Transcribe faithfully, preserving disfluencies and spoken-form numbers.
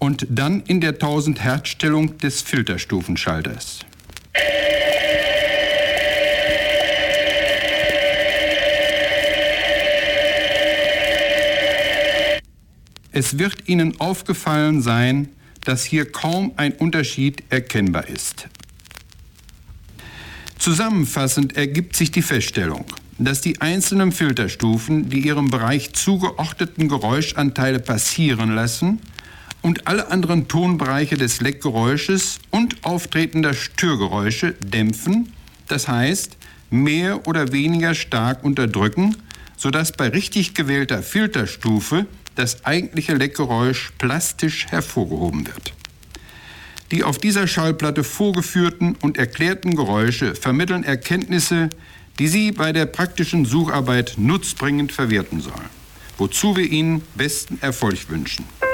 und dann in der tausend Hertz Stellung des Filterstufenschalters. Es wird Ihnen aufgefallen sein, dass hier kaum ein Unterschied erkennbar ist. Zusammenfassend ergibt sich die Feststellung, dass die einzelnen Filterstufen die ihrem Bereich zugeordneten Geräuschanteile passieren lassen und alle anderen Tonbereiche des Leckgeräusches und auftretender Störgeräusche dämpfen, das heißt mehr oder weniger stark unterdrücken, sodass bei richtig gewählter Filterstufe das eigentliche Leckgeräusch plastisch hervorgehoben wird. Die auf dieser Schallplatte vorgeführten und erklärten Geräusche vermitteln Erkenntnisse, die Sie bei der praktischen Sucharbeit nutzbringend verwerten sollen, wozu wir Ihnen besten Erfolg wünschen.